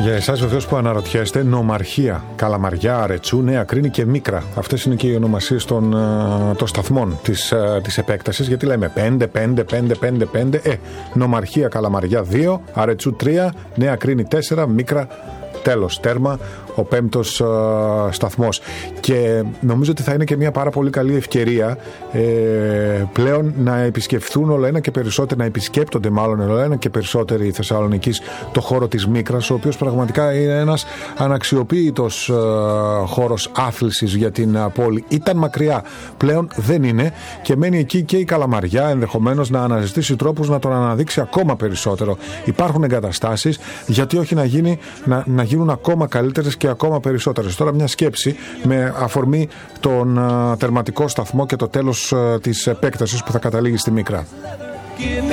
Για εσάς βεβαίως που αναρωτιέστε, Νομαρχία, Καλαμαριά, Αρετσού, Νέα Κρίνη και Μίκρα. Αυτές είναι και οι ονομασίες των σταθμών της επέκτασης. Γιατί λέμε 5. Νομαρχία, Καλαμαριά 2, Αρετσού 3, Νέα Κρίνη 4, Μίκρα τέλος, τέρμα, ο 5ος σταθμός. Και νομίζω ότι θα είναι και μια πάρα πολύ καλή ευκαιρία πλέον να επισκεφθούν όλο ένα και περισσότερο, να επισκέπτονται μάλλον όλο ένα και περισσότεροι Θεσσαλονικείς το χώρο της Μίκρας, ο οποίος πραγματικά είναι ένας αναξιοποίητος χώρος άθλησης για την πόλη. Ήταν μακριά, πλέον δεν είναι και μένει εκεί και η Καλαμαριά ενδεχομένως να αναζητήσει τρόπους να τον αναδείξει ακόμα περισσότερο. Υπάρχουν εγκαταστάσεις, γιατί όχι να γίνουν ακόμα καλύτερες και ακόμα περισσότερες. Τώρα μια σκέψη με αφορμή τον τερματικό σταθμό και το τέλος της επέκτασης που θα καταλήγει στη Μίκρα.